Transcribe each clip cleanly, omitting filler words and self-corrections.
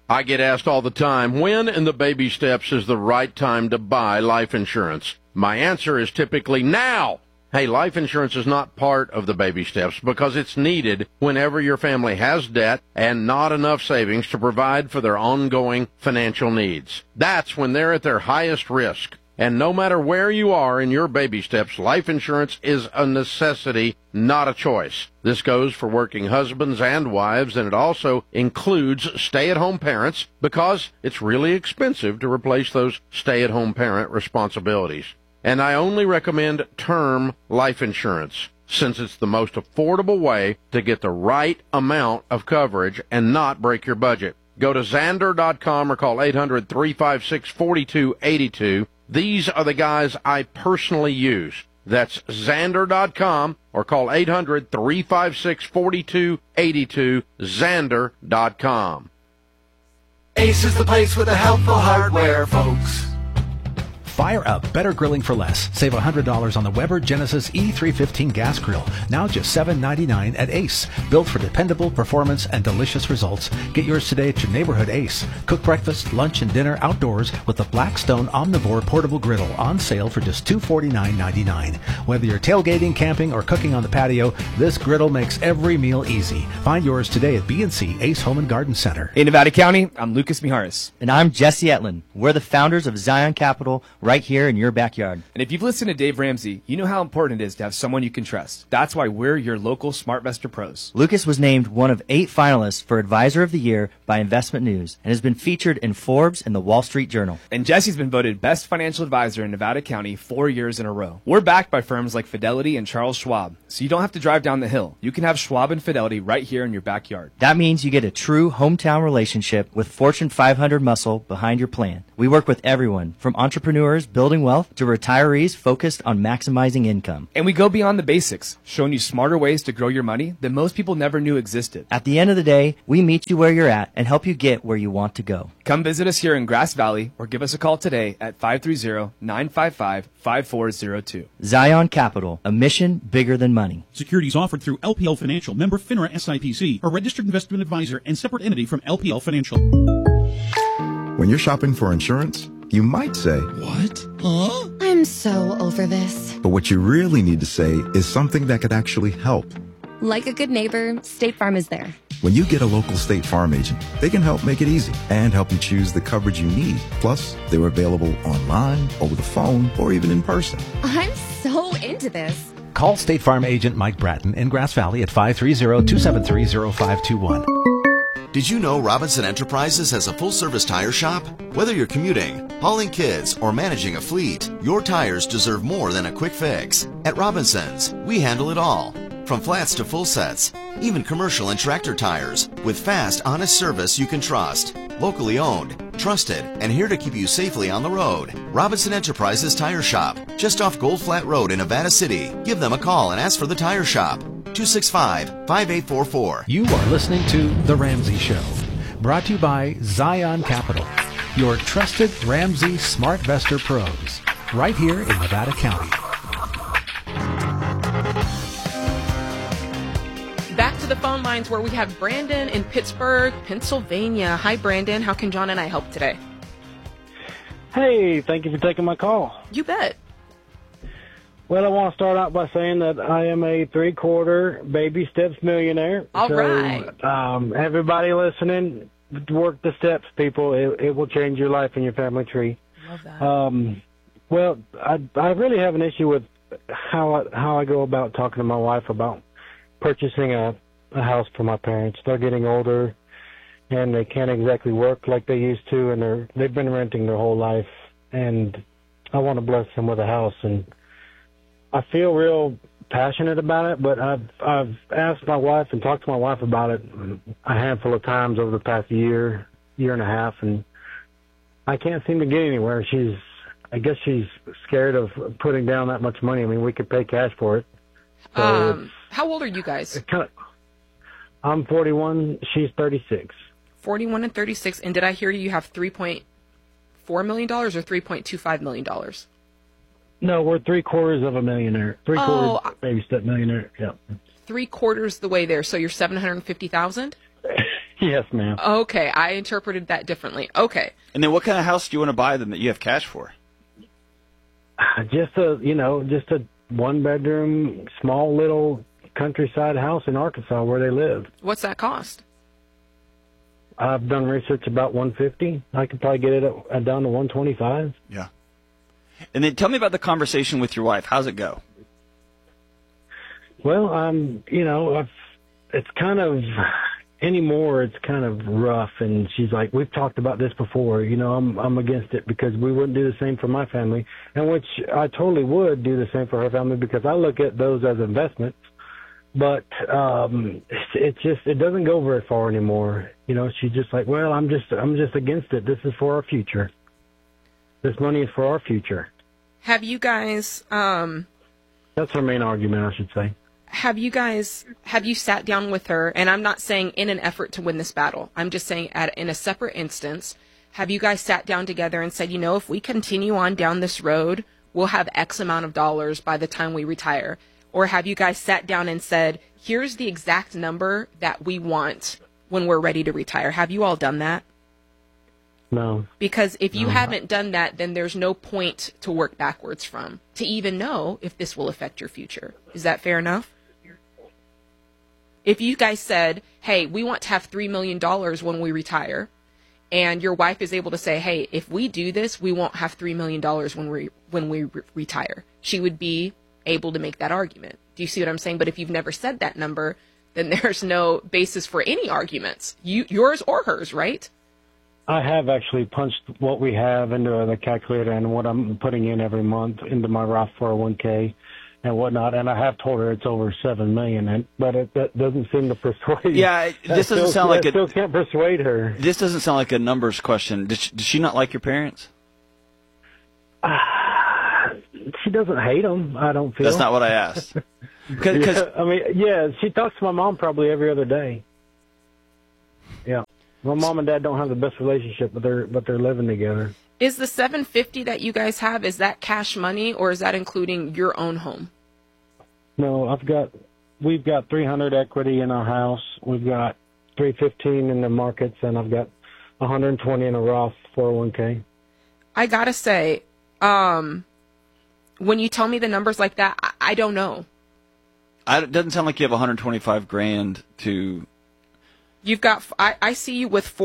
I get asked all the time, when in the baby steps is the right time to buy life insurance? My answer is typically now. Hey, life insurance is not part of the baby steps because it's needed whenever your family has debt and not enough savings to provide for their ongoing financial needs. That's when they're at their highest risk. And no matter where you are in your baby steps, life insurance is a necessity, not a choice. This goes for working husbands and wives, and it also includes stay-at-home parents because it's really expensive to replace those stay-at-home parent responsibilities. And I only recommend term life insurance since it's the most affordable way to get the right amount of coverage and not break your budget. Go to Xander.com or call 800-356-4282. These are the guys I personally use. That's Xander.com or call 800-356-4282, Xander.com. Ace is the place with the helpful hardware, folks. Fire up better grilling for less. Save $100 on the Weber Genesis E315 gas grill. Now just $7.99 at Ace. Built for dependable performance and delicious results. Get yours today at your neighborhood Ace. Cook breakfast, lunch, and dinner outdoors with the Blackstone Omnivore portable griddle on sale for just $249.99. Whether you're tailgating, camping, or cooking on the patio, this griddle makes every meal easy. Find yours today at B&C Ace Home and Garden Center. In Nevada County, I'm Lucas Mijares. And I'm Jesse Etlin. We're the founders of Zion Capital, right here in your backyard. And if you've listened to Dave Ramsey, you know how important it is to have someone you can trust. That's why we're your local SmartVestor pros. Lucas was named one of 8 finalists for Advisor of the Year by Investment News and has been featured in Forbes and the Wall Street Journal. And Jesse's been voted Best Financial Advisor in Nevada County 4 years in a row. We're backed by firms like Fidelity and Charles Schwab, so you don't have to drive down the hill. You can have Schwab and Fidelity right here in your backyard. That means you get a true hometown relationship with Fortune 500 muscle behind your plan. We work with everyone, from entrepreneurs building wealth to retirees focused on maximizing income. And we go beyond the basics, showing you smarter ways to grow your money that most people never knew existed. At the end of the day, we meet you where you're at and help you get where you want to go. Come visit us here in Grass Valley or give us a call today at 530-955-5402. Zion Capital, a mission bigger than money. Securities offered through LPL Financial, member FINRA SIPC, a registered investment advisor and separate entity from LPL Financial. When you're shopping for insurance, you might say, "What? Huh?" I'm so over this. But what you really need to say is something that could actually help. Like a good neighbor, State Farm is there. When you get a local State Farm agent, they can help make it easy and help you choose the coverage you need. Plus, they're available online, over the phone, or even in person. I'm so into this. Call State Farm agent Mike Bratton in Grass Valley at 530-273-0521. Did you know Robinson Enterprises has a full-service tire shop? Whether you're commuting, hauling kids, or managing a fleet, your tires deserve more than a quick fix. At Robinson's, we handle it all. From flats to full sets, even commercial and tractor tires, with fast, honest service you can trust. Locally owned, trusted, and here to keep you safely on the road. Robinson Enterprises Tire Shop, just off Gold Flat Road in Nevada City. Give them a call and ask for the Tire Shop. 265-5844. You are listening to The Ramsey Show, brought to you by Zion Capital, your trusted Ramsey SmartVestor pros, right here in Nevada County. Back to the phone lines where we have Brandon in Pittsburgh, Pennsylvania. Hi, Brandon. How can John and I help today? Hey, thank you for taking my call. You bet. Well, I want to start out by saying that I am a 3/4 baby steps millionaire. All right. Everybody listening, work the steps, people. It will change your life and your family tree. Love that. Well, I really have an issue with how I go about talking to my wife about purchasing a house for my parents. They're getting older, and they can't exactly work like they used to, and they've been renting their whole life, and I want to bless them with a house. And I feel real passionate about it, but I've asked my wife and talked to my wife about it a handful of times over the past year and a half, and I can't seem to get anywhere. I guess she's scared of putting down that much money. I mean, we could pay cash for it. So how old are you guys? I'm 41. She's 36. 41 and 36. And did I hear you have $3.4 million or $3.25 million? No, we're 3/4 of a millionaire. 3/4 baby step millionaire. Yeah. 3/4 the way there. So you're $750,000. Yes, ma'am. Okay, I interpreted that differently. Okay. And then what kind of house do you want to buy them that you have cash for? Just a 1-bedroom, small little countryside house in Arkansas where they live. What's that cost? I've done research about $150. I could probably get it down to $125. Yeah. And then tell me about the conversation with your wife. How's it go? Well, it's kind of anymore. It's kind of rough, and she's like, "We've talked about this before. I'm against it because we wouldn't do the same for my family, and which I totally would do the same for her family because I look at those as investments. But it doesn't go very far anymore. She's just like, well, I'm just against it. This is for our future. This money is for our future. Have you guys? That's her main argument, I should say. Have you sat down with her, and I'm not saying in an effort to win this battle, I'm just saying in a separate instance, have you guys sat down together and said, if we continue on down this road, we'll have X amount of dollars by the time we retire? Or have you guys sat down and said, here's the exact number that we want when we're ready to retire? Have you all done that? No. Because if you haven't done that, then there's no point to work backwards from, to even know if this will affect your future. Is that fair enough? If you guys said, hey, we want to have $3 million when we retire, and your wife is able to say, hey, if we do this, we won't have $3 million when we retire, she would be able to make that argument. Do you see what I'm saying? But if you've never said that number, then there's no basis for any arguments, yours or hers, right? I have actually punched what we have into the calculator and what I'm putting in every month into my Roth 401k and whatnot, and I have told her it's over $7 million, but that doesn't seem to persuade. Yeah, this doesn't sound like I still can't persuade her. This doesn't sound like a numbers question. Does she not like your parents? She doesn't hate them, I don't feel. That's not what I asked. She talks to my mom probably every other day. Yeah. My mom and dad don't have the best relationship, but they're living together. Is the $750 that you guys have, is that cash money, or is that including your own home? No, we've got $300 equity in our house. We've got $315 in the markets, and I've got $120 in a Roth 401k. I gotta say, when you tell me the numbers like that, I don't know. It doesn't sound like you have $125,000 to. You've got. I see you with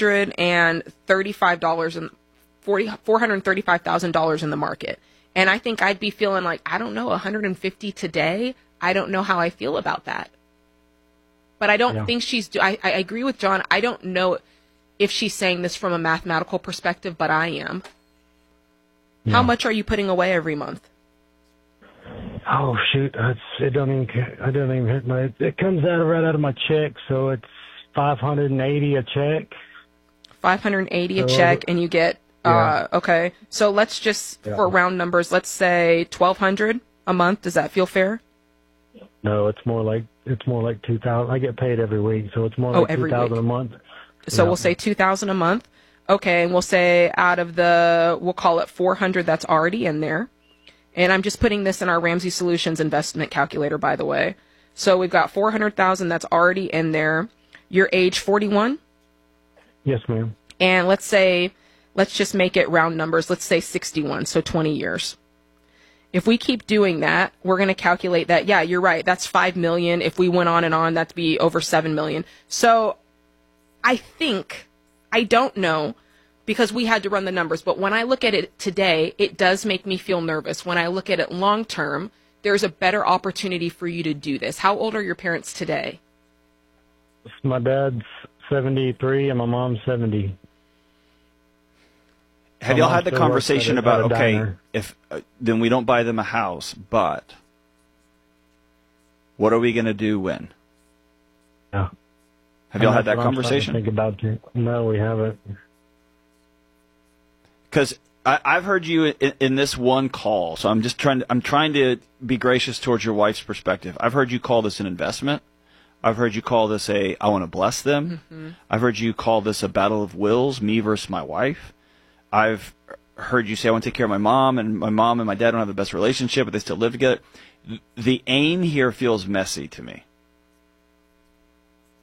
$435,000 in the market, and I think I'd be feeling like, I don't know, $150 today. I don't know how I feel about that. But I don't think she's. I agree with John. I don't know if she's saying this from a mathematical perspective, but I am. Yeah. How much are you putting away every month? Oh shoot! It don't even hit my. It comes right out of my check, so it's $580 a check. $580 a check, and you get. Okay, so let's just for round numbers, let's say $1,200 a month. Does that feel fair? No, it's more like $2,000. I get paid every week, so it's more like $2,000 a month. So we'll say $2,000 a month. Okay, and we'll say out of we'll call it $400 that's already in there. And I'm just putting this in our Ramsey Solutions investment calculator, by the way. So we've got $400,000 that's already in there. You're age 41? Yes, ma'am. And let's just make it round numbers. Let's say 61, so 20 years. If we keep doing that, we're going to calculate that. Yeah, you're right. That's $5 million. If we went on and on, that'd be over $7 million. So I don't know, because we had to run the numbers, but when I look at it today, it does make me feel nervous. When I look at it long term, there's a better opportunity for you to do this. How old are your parents today? My dad's 73 and my mom's 70. Have y'all had the conversation about, okay, if then we don't buy them a house, but what are we going to do when? Yeah. Have y'all had that conversation? Think about it. No, we haven't. Because I've heard you in this one call, so I'm trying to be gracious towards your wife's perspective. I've heard you call this an investment. I've heard you call this I want to bless them. Mm-hmm. I've heard you call this a battle of wills, me versus my wife. I've heard you say I want to take care of my mom and my dad don't have the best relationship, but they still live together. The aim here feels messy to me.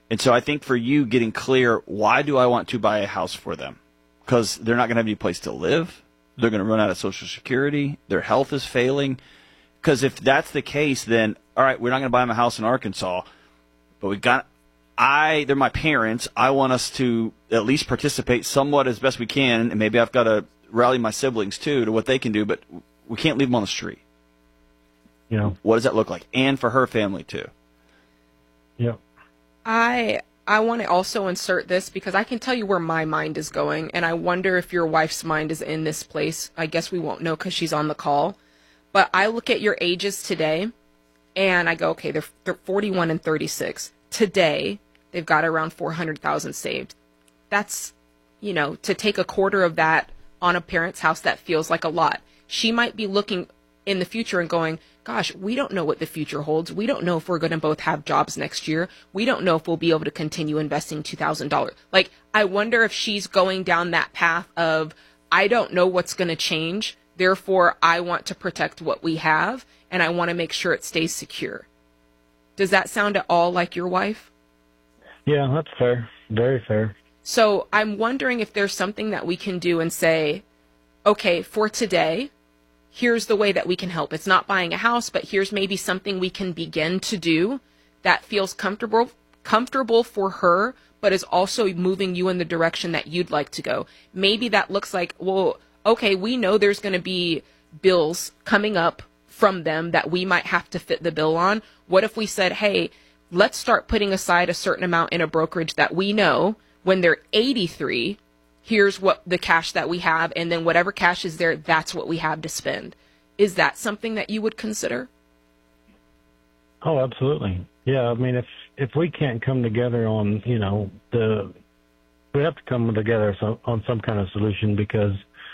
And so I think for you getting clear, why do I want to buy a house for them? Because they're not going to have any place to live. They're going to run out of Social Security. Their health is failing. Because if that's the case, then, all right, we're not going to buy them a house in Arkansas, but they're my parents. I want us to at least participate somewhat as best we can, and maybe I've got to rally my siblings too to what they can do, but we can't leave them on the street. Yeah. What does that look like? And for her family too. Yeah. I want to also insert this because I can tell you where my mind is going, and I wonder if your wife's mind is in this place. I guess we won't know because she's on the call. But I look at your ages today, and I go, okay, they're 41 and 36. Today, they've got around 400,000 saved. That's, to take a quarter of that on a parent's house, that feels like a lot. She might be looking in the future and going, gosh, we don't know what the future holds. We don't know if we're going to both have jobs next year. We don't know if we'll be able to continue investing $2,000. Like, I wonder if she's going down that path of, I don't know what's going to change. Therefore, I want to protect what we have, and I want to make sure it stays secure. Does that sound at all like your wife? Yeah, that's fair. Very fair. So I'm wondering if there's something that we can do and say, okay, for today, here's the way that we can help. It's not buying a house, but here's maybe something we can begin to do that feels comfortable for her, but is also moving you in the direction that you'd like to go. Maybe that looks like, well, okay, we know there's going to be bills coming up from them that we might have to fit the bill on. What if we said, hey, let's start putting aside a certain amount in a brokerage that we know when they're 83, here's what the cash that we have, and then whatever cash is there, that's what we have to spend. Is that something that you would consider? Oh, absolutely. Yeah, I mean, if we can't come together on, we have to come together on some kind of solution because,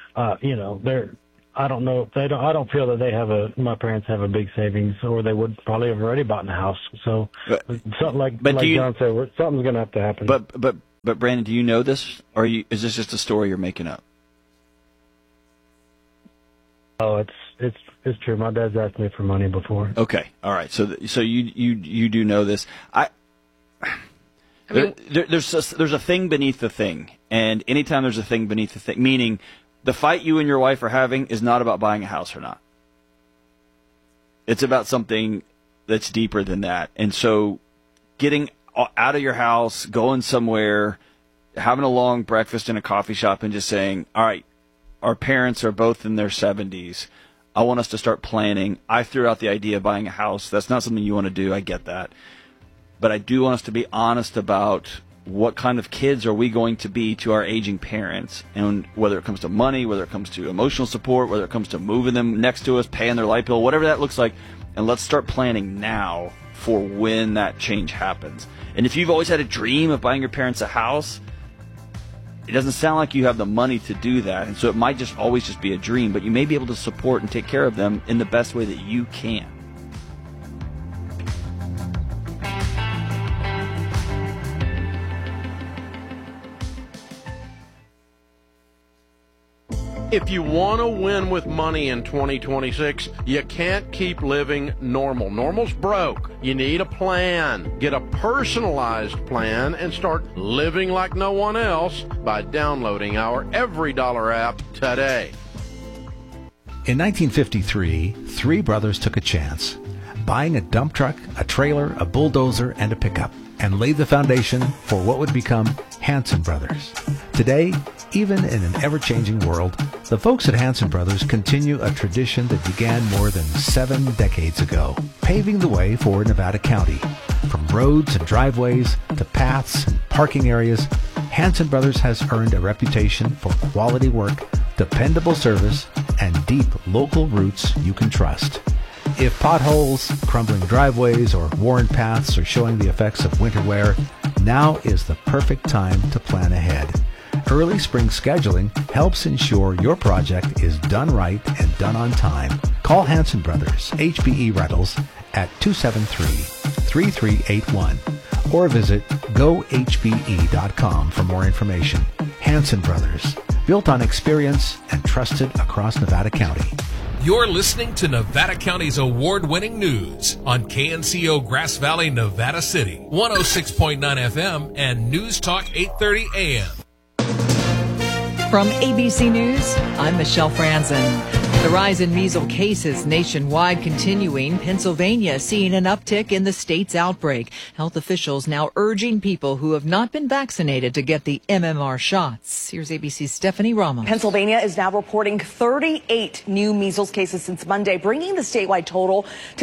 I don't know if I don't feel that my parents have a big savings, or they would probably have already bought a house. So something like John said, something's going to have to happen. But Brandon, do you know this, or is this just a story you're making up? Oh, it's true. My dad's asked me for money before. Okay, all right. So you do know this. There's a thing beneath the thing, and anytime there's a thing beneath the thing, meaning the fight you and your wife are having is not about buying a house or not. It's about something that's deeper than that. And so getting out of your house, going somewhere, having a long breakfast in a coffee shop and just saying, all right, our parents are both in their 70s. I want us to start planning. I threw out the idea of buying a house. That's not something you want to do. I get that. But I do want us to be honest about what kind of kids are we going to be to our aging parents, and whether it comes to money, whether it comes to emotional support, whether it comes to moving them next to us, paying their light bill, whatever that looks like. And let's start planning now for when that change happens. And if you've always had a dream of buying your parents a house, it doesn't sound like you have the money to do that. And so it might just always just be a dream, but you may be able to support and take care of them in the best way that you can. If you want to win with money in 2026, you can't keep living normal. Normal's broke. You need a plan. Get a personalized plan and start living like no one else by downloading our Every Dollar app today. In 1953, three brothers took a chance, buying a dump truck, a trailer, a bulldozer, and a pickup, and laid the foundation for what would become Hanson Brothers. Today, even in an ever-changing world, the folks at Hanson Brothers continue a tradition that began more than 7 decades ago, paving the way for Nevada County. From roads and driveways to paths and parking areas, Hanson Brothers has earned a reputation for quality work, dependable service, and deep local roots you can trust. If potholes, crumbling driveways, or worn paths are showing the effects of winter wear, now is the perfect time to plan ahead. Early spring scheduling helps ensure your project is done right and done on time. Call Hanson Brothers, HBE Rentals, at 273-3381 or visit gohbe.com for more information. Hanson Brothers, built on experience and trusted across Nevada County. You're listening to Nevada County's award-winning news on KNCO Grass Valley, Nevada City, 106.9 FM and News Talk 830 AM. From ABC News, I'm Michelle Franzen. The rise in measles cases nationwide continuing. Pennsylvania seeing an uptick in the state's outbreak. Health officials now urging people who have not been vaccinated to get the MMR shots. Here's ABC's Stephanie Ramos. Pennsylvania is now reporting 38 new measles cases since Monday, bringing the statewide total to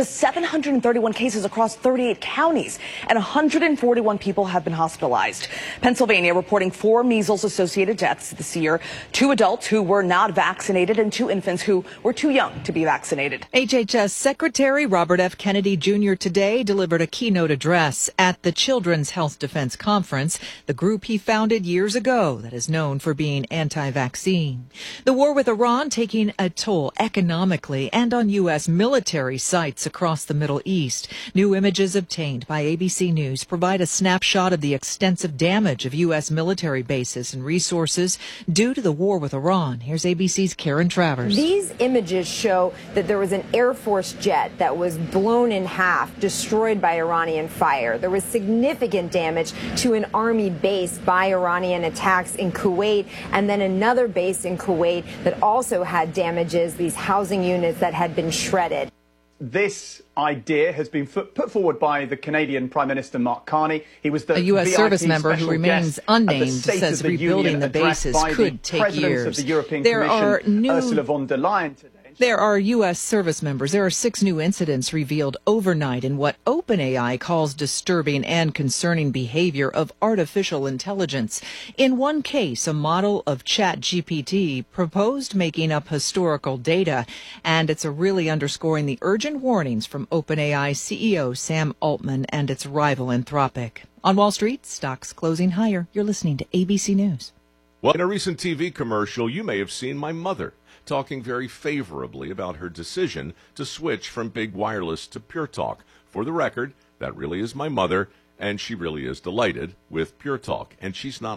731 cases across 38 counties, and 141 people have been hospitalized. Pennsylvania reporting 4 measles-associated deaths this year, 2 adults who were not vaccinated and 2 infants who were too young to be vaccinated. HHS Secretary Robert F. Kennedy Jr. today delivered a keynote address at the Children's Health Defense Conference, the group he founded years ago that is known for being anti-vaccine. The war with Iran taking a toll economically and on U.S. military sites across the Middle East. New images obtained by ABC News provide a snapshot of the extensive damage of U.S. military bases and resources due to the war with Iran. Here's ABC's Karen Travers. These images show that there was an Air Force jet that was blown in half, destroyed by Iranian fire. There was significant damage to an Army base by Iranian attacks in Kuwait, and then another base in Kuwait that also had damages, these housing units that had been shredded. This idea has been put forward by the Canadian Prime Minister Mark Carney. He was the a U.S. VIP service member who remains unnamed says rebuilding the bases could take years. There are Ursula von der Leyen today. There are U.S. service members. There are 6 new incidents revealed overnight in what OpenAI calls disturbing and concerning behavior of artificial intelligence. In one case, a model of ChatGPT proposed making up historical data, and it's really underscoring the urgent warnings from OpenAI CEO Sam Altman and its rival Anthropic. On Wall Street, stocks closing higher. You're listening to ABC News. Well, in a recent TV commercial, you may have seen my mother talking very favorably about her decision to switch from Big Wireless to Pure Talk. For the record, that really is my mother, and she really is delighted with Pure Talk, and she's not